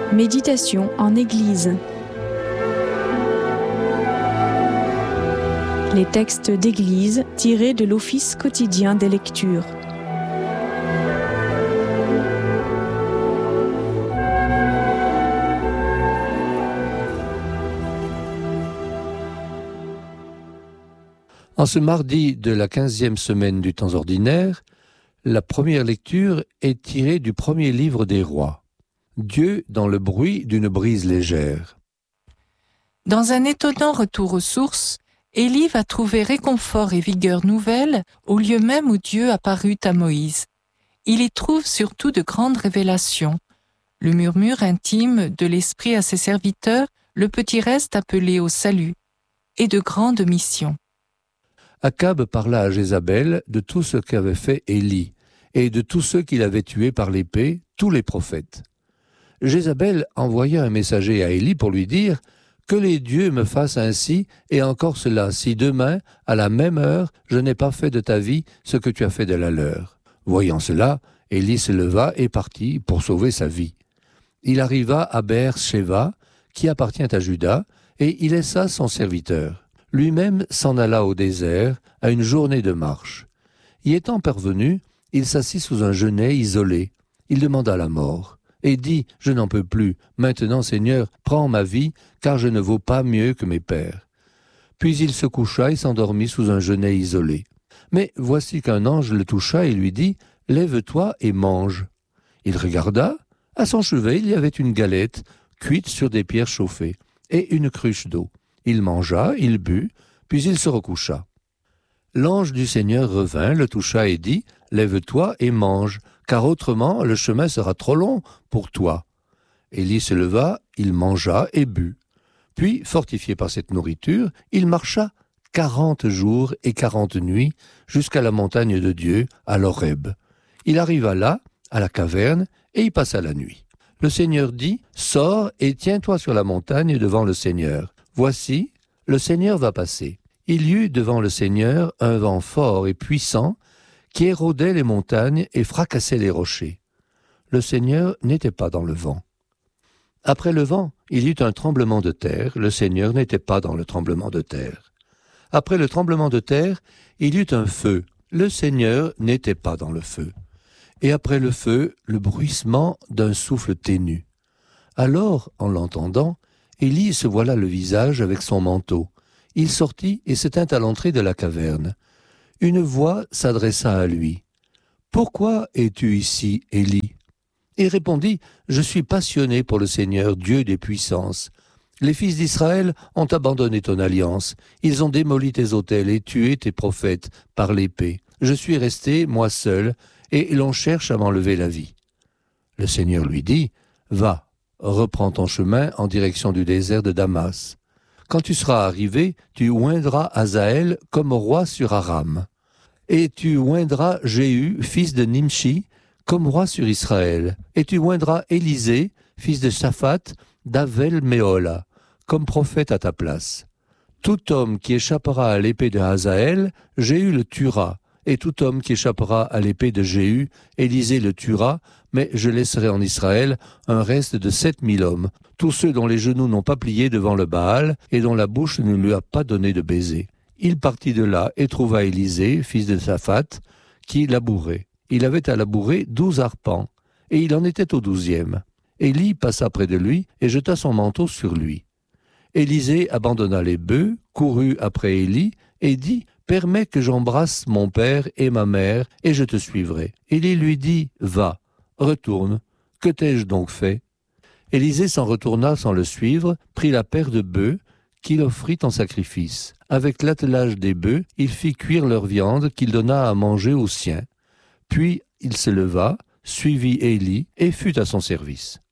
Méditation en Église. Les textes d'Église tirés de l'Office quotidien des lectures. En ce mardi de la 15e semaine du temps ordinaire, la première lecture est tirée du premier livre des rois. Dieu dans le bruit d'une brise légère. Dans un étonnant retour aux sources, Élie va trouver réconfort et vigueur nouvelle au lieu même où Dieu apparut à Moïse. Il y trouve surtout de grandes révélations. Le murmure intime de l'Esprit à ses serviteurs, le petit reste appelé au salut, et de grandes missions. Akab parla à Jézabel de tout ce qu'avait fait Élie et de tous ceux qu'il avait tués par l'épée, tous les prophètes. Jézabel envoya un messager à Élie pour lui dire « Que les dieux me fassent ainsi, et encore cela, si demain, à la même heure, je n'ai pas fait de ta vie ce que tu as fait de la leur. » Voyant cela, Élie se leva et partit pour sauver sa vie. Il arriva à Beër-Shéva, qui appartient à Juda, et y laissa son serviteur. Lui-même s'en alla au désert, à une journée de marche. Y étant parvenu, il s'assit sous un genêt isolé. Il demanda la mort, et dit « Je n'en peux plus. Maintenant, Seigneur, prends ma vie, car je ne vaux pas mieux que mes pères. » Puis il se coucha et s'endormit sous un genêt isolé. Mais voici qu'un ange le toucha et lui dit « Lève-toi et mange. » Il regarda. À son chevet, il y avait une galette, cuite sur des pierres chauffées, et une cruche d'eau. Il mangea, il but, puis il se recoucha. L'ange du Seigneur revint, le toucha et dit « Lève-toi et mange, car autrement le chemin sera trop long pour toi. » Élie se leva, il mangea et but. Puis, fortifié par cette nourriture, il marcha 40 jours et 40 nuits jusqu'à la montagne de Dieu, à l'Horeb. Il arriva là, à la caverne, et y passa la nuit. Le Seigneur dit « Sors et tiens-toi sur la montagne devant le Seigneur. » Voici, le Seigneur va passer. Il y eut devant le Seigneur un vent fort et puissant qui érodait les montagnes et fracassait les rochers. Le Seigneur n'était pas dans le vent. Après le vent, il y eut un tremblement de terre. Le Seigneur n'était pas dans le tremblement de terre. Après le tremblement de terre, il y eut un feu. Le Seigneur n'était pas dans le feu. Et après le feu, le bruissement d'un souffle ténu. Alors, en l'entendant, Élie se voila le visage avec son manteau. Il sortit et se tint à l'entrée de la caverne. Une voix s'adressa à lui. « Pourquoi es-tu ici, Élie ?» Il répondit « Je suis passionné pour le Seigneur, Dieu des puissances. Les fils d'Israël ont abandonné ton alliance. Ils ont démoli tes autels et tué tes prophètes par l'épée. Je suis resté, moi seul, et l'on cherche à m'enlever la vie. » Le Seigneur lui dit « Va. Reprends ton chemin en direction du désert de Damas. Quand tu seras arrivé, tu oindras Hazaël comme roi sur Aram. Et tu oindras Jéhu, fils de Nimshi, comme roi sur Israël. Et tu oindras Élisée, fils de Shaphat, d'Avel-Méhola, comme prophète à ta place. Tout homme qui échappera à l'épée de Hazaël, Jéhu le tuera. Et tout homme qui échappera à l'épée de Jéhu, Élisée le tuera, mais je laisserai en Israël un reste de 7000 hommes, tous ceux dont les genoux n'ont pas plié devant le Baal et dont la bouche ne lui a pas donné de baiser. Il partit de là et trouva Élisée, fils de Shaphat, qui labourait. Il avait à labourer 12 arpents, et il en était au 12e. Élie passa près de lui et jeta son manteau sur lui. Élisée abandonna les bœufs, courut après Élie et dit « Permets que j'embrasse mon père et ma mère, et je te suivrai. » Élie lui dit « Va, retourne, que t'ai-je donc fait ?» Élisée s'en retourna sans le suivre, prit la paire de bœufs qu'il offrit en sacrifice. Avec l'attelage des bœufs, il fit cuire leur viande qu'il donna à manger aux siens. Puis il se leva, suivit Élie et fut à son service.